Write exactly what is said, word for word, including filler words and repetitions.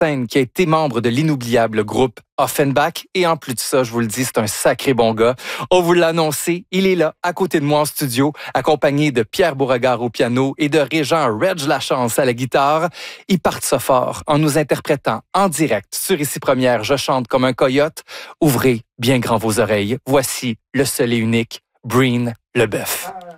scène qui a été membre de l'inoubliable groupe Offenbach. Et en plus de ça, je vous le dis, c'est un sacré bon gars. On vous l'a annoncé, il est là, à côté de moi en studio, accompagné de Pierre Beauregard au piano et de Régent Reg Lachance à la guitare. Ils partent ça fort en nous interprétant en direct sur Ici Première, Je chante comme un coyote. Ouvrez bien grand vos oreilles. Voici le seul et unique Breen Leboeuf.